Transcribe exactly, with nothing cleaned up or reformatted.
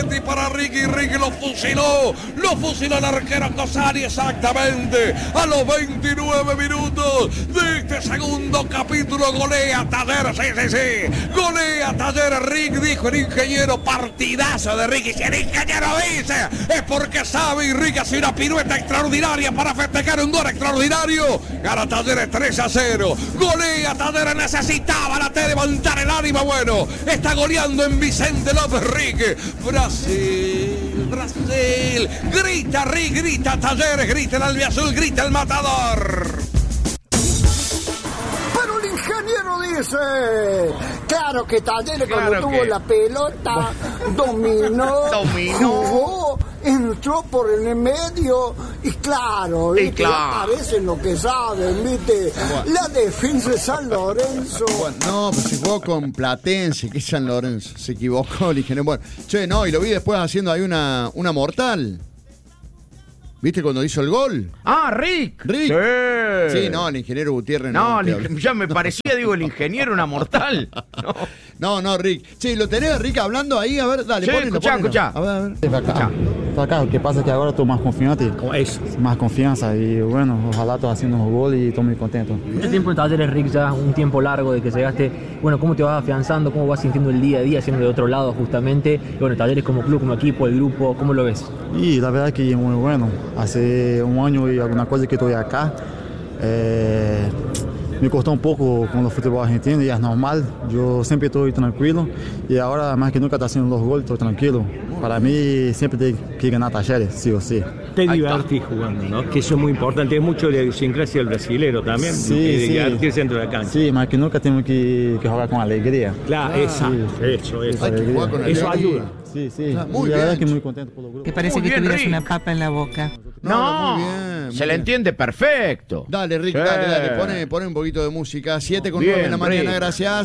Para Ricky, Ricky lo fusiló, lo fusiló el arquero Cosari exactamente a los veintinueve minutos de este segundo capítulo. Golea Taller, sí, sí, sí, golea Taller. Rick, dijo el ingeniero, partidazo de Ricky. Si el ingeniero dice, es porque sabe, y Rick hace una pirueta extraordinaria para festejar un gol extraordinario. Gana Talleres tres a cero, golea Taller, necesitaba la T levantar el ánimo. Bueno, está goleando en Vicente López Rick. Brasil, Brasil, grita Rick, grita Talleres, grita el albiazul, grita el matador. Pero el ingeniero dice, claro que Talleres claro cuando que... tuvo la pelota, dominó, dominó, jugó, entró por en el medio y claro, y ¿viste? claro. Aparecen lo que saben, ¿viste? Bueno. La defensa de San Lorenzo. Bueno, no, pero se jugó con Platense, que es San Lorenzo. Se equivocó el ingeniero. Bueno, che, no, y lo vi después haciendo ahí una, una mortal. ¿Viste cuando hizo el gol? Ah, Rick. Rick. Sí, sí no, el ingeniero Gutiérrez no. No, el, ya me parecía, digo, el ingeniero una mortal. No, no, no Rick. Che, ¿lo tenés, Rick, hablando ahí? A ver, dale, sí, ponelo, escuchá, ponelo. escuchá. A ver, a ver. Está acá. Está acá. Lo que pasa es que ahora estoy más confiante. Eso. Más confianza y bueno, ojalá estoy haciendo un gol y estoy muy contento. Mucho tiempo en Talleres, Rick, ya un tiempo largo de que llegaste. Bueno, ¿cómo te vas afianzando? ¿Cómo vas sintiendo el día a día, siendo de otro lado justamente? Y bueno, Talleres como club, como equipo, el grupo, ¿cómo lo ves? Y la verdad que muy bueno. Hace un año y alguna cosa que estoy acá. Eh, me costó un poco con el fútbol argentino y es normal. Yo siempre estoy tranquilo y ahora más que nunca está haciendo los goles, estoy tranquilo. Para mí siempre hay que ganar Talleres, sí o sí. Te divertís jugando, ¿no? Que eso es muy importante. Es mucho de la idiosincrasia del brasilero también. Sí, de sí. divertirse dentro de la cancha. Sí, más que nunca tenemos que, que jugar con alegría. Claro, ah, esa, sí, eso, eso. Hay que jugar con Eso alegría. ayuda. Sí, sí. Ah, muy y la bien. verdad que muy contento por los grupos. Que parece Muy que bien, tuvieras Rick. una papa en la boca. No, No, muy bien, muy se le bien. entiende perfecto. Dale, Rick, Sí. dale, dale. Pone, pone un poquito de música. siete con Bien, nueve en la mañana, Rick. gracias.